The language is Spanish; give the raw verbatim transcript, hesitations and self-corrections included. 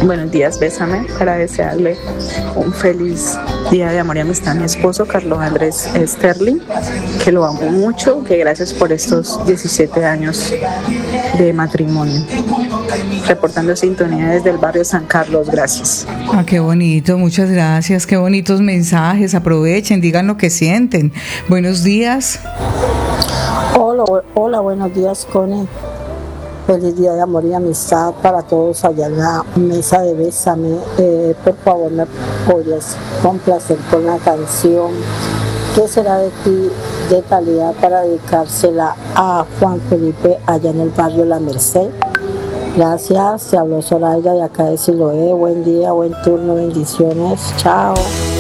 Buenos días, bésame, para desearle un feliz día de amor y amistad a mi esposo, Carlos Andrés Sterling, que lo amo mucho, que gracias por estos diecisiete años de matrimonio. Reportando sintonía desde el barrio San Carlos, gracias. Ah, qué bonito, muchas gracias, qué bonitos mensajes, aprovechen, digan lo que sienten. Buenos días. Hola, hola, buenos días, Cone. Feliz día de amor y amistad para todos allá en la mesa de Bésame. Eh, por favor, me podrías complacer con la canción ¿Qué será de ti? De calidad para dedicársela a Juan Felipe allá en el barrio La Merced. Gracias, te habló Zoraida de acá de Siloé. Buen día, buen turno, bendiciones. Chao.